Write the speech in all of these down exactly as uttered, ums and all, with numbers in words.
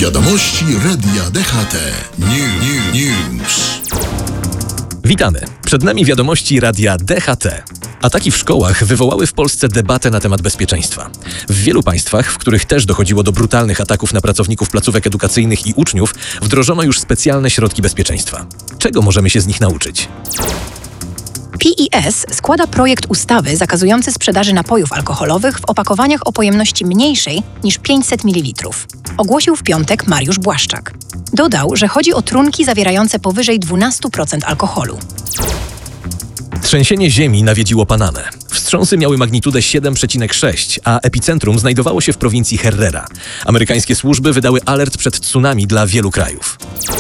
Wiadomości Radia D H T. New, new, news. Witamy. Przed nami wiadomości Radia D H T. Ataki w szkołach wywołały w Polsce debatę na temat bezpieczeństwa. W wielu państwach, w których też dochodziło do brutalnych ataków na pracowników placówek edukacyjnych i uczniów, wdrożono już specjalne środki bezpieczeństwa. Czego możemy się z nich nauczyć? P I S składa projekt ustawy zakazujący sprzedaży napojów alkoholowych w opakowaniach o pojemności mniejszej niż pięćset mililitrów. Ogłosił w piątek Mariusz Błaszczak. Dodał, że chodzi o trunki zawierające powyżej dwanaście procent alkoholu. Trzęsienie ziemi nawiedziło Panamę. Wstrząsy miały magnitudę siedem przecinek sześć, a epicentrum znajdowało się w prowincji Herrera. Amerykańskie służby wydały alert przed tsunami dla wielu krajów.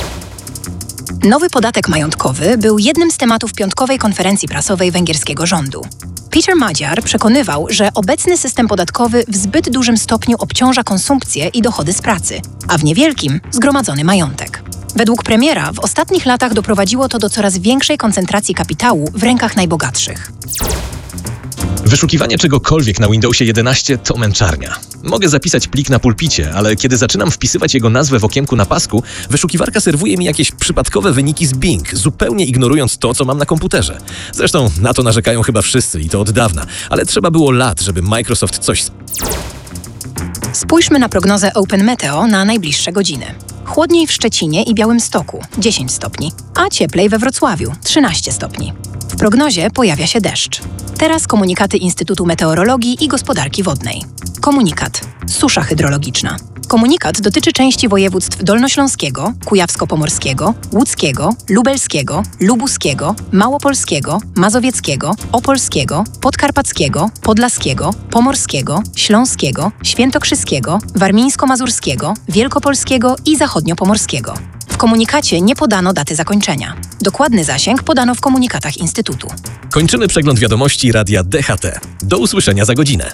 Nowy podatek majątkowy był jednym z tematów piątkowej konferencji prasowej węgierskiego rządu. Peter Magyar przekonywał, że obecny system podatkowy w zbyt dużym stopniu obciąża konsumpcję i dochody z pracy, a w niewielkim zgromadzony majątek. Według premiera w ostatnich latach doprowadziło to do coraz większej koncentracji kapitału w rękach najbogatszych. Wyszukiwanie czegokolwiek na Windowsie jedenaście to męczarnia. Mogę zapisać plik na pulpicie, ale kiedy zaczynam wpisywać jego nazwę w okienku na pasku, wyszukiwarka serwuje mi jakieś przypadkowe wyniki z Bing, zupełnie ignorując to, co mam na komputerze. Zresztą na to narzekają chyba wszyscy i to od dawna, ale trzeba było lat, żeby Microsoft coś... Spójrzmy na prognozę Open Meteo na najbliższe godziny. Chłodniej w Szczecinie i Białymstoku dziesięć stopni, a cieplej we Wrocławiu trzynaście stopni. W prognozie pojawia się deszcz. Teraz komunikaty Instytutu Meteorologii i Gospodarki Wodnej. Komunikat. Susza hydrologiczna. Komunikat dotyczy części województw dolnośląskiego, kujawsko-pomorskiego, łódzkiego, lubelskiego, lubuskiego, małopolskiego, mazowieckiego, opolskiego, podkarpackiego, podlaskiego, pomorskiego, śląskiego, świętokrzyskiego, warmińsko-mazurskiego, wielkopolskiego i zachodniopomorskiego. W komunikacie nie podano daty zakończenia. Dokładny zasięg podano w komunikatach Instytutu. Kończymy przegląd wiadomości Radia D H T. Do usłyszenia za godzinę.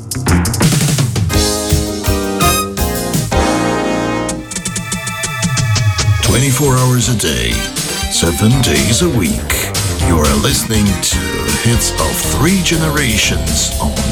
twenty-four hours a day, seven days a week. You are listening to Hits of Three Generations on